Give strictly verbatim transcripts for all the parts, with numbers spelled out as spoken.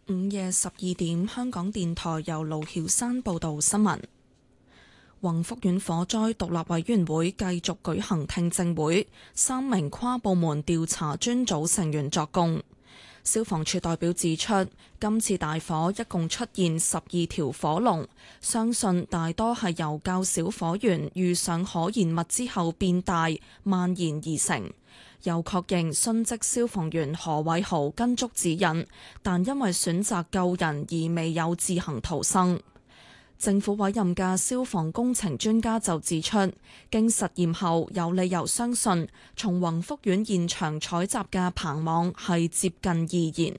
午夜十二點，香港電台由盧曉山報道新聞。宏福苑火災獨立委員會繼續舉行聽證會，三名跨部門調查專組成員作供。消防處代表指出，今次大火一共出現十二條火龍，相信大多係由較小火源遇上可燃物之後變大蔓延而成。又確認殉職消防員何偉豪跟足指引，但因為選擇救人而未有自行逃生。政府委任嘅消防工程專家就指出，經實驗後有理由相信，從宏福苑現場採集嘅棚網係接近易燃。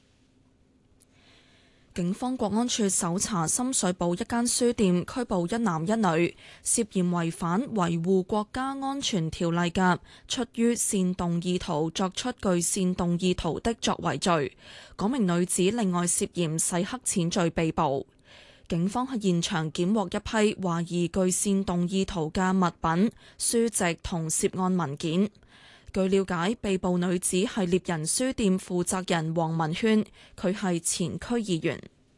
警方國安處搜查深水埗一間書店，拘捕一男一女，涉嫌違反維護國家安全條例嘅出於煽動意圖作出具煽動意圖的作為罪。嗰名女子另外涉嫌洗黑錢罪被捕。警方喺現場檢獲一批懷疑具煽動意圖嘅物品、書籍同涉案文件。據了解，被捕女子係獵人書店負責人黃文軒，佢係前區議員。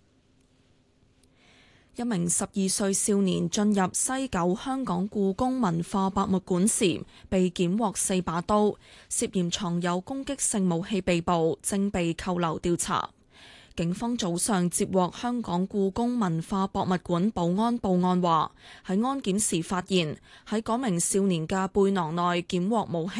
一名十二歲少年進入西九香港故宮文化博物館時，被檢獲四把刀，涉嫌藏有攻擊性武器被捕，正被扣留調查。警方早上接獲香港故宮文化博物館保安報案，話喺安檢時發現喺嗰名少年嘅背囊內檢獲武器。